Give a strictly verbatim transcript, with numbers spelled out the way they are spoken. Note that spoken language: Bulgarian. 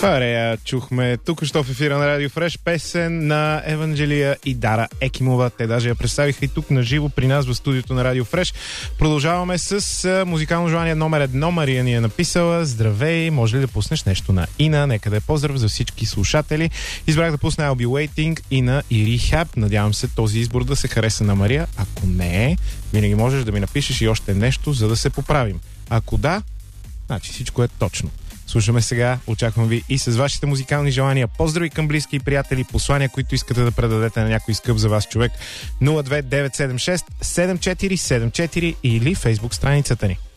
Парея, чухме тук що в ефира на Радио Фреш песен на Еванджелия и Дара Екимова. Те даже я представиха и тук на живо при нас в студиото на Радио Фреш. Продължаваме с музикално желание номер едно. Мария ни е написала: здравей, може ли да пуснеш нещо на Ина? Нека да е поздрав за всички слушатели. Избрах да пусна I'll Be Waiting и на Rehab. Надявам се този избор да се хареса на Мария. Ако не е, винаги можеш да ми напишеш и още нещо, за да се поправим. Ако да, значи всичко е точно. Слушаме сега, очаквам ви и с вашите музикални желания. Поздрави към близки и приятели, послания, които искате да предадете на някой скъп за вас човек. нула две девет седем шест седем четири седем четири или фейсбук страницата ни.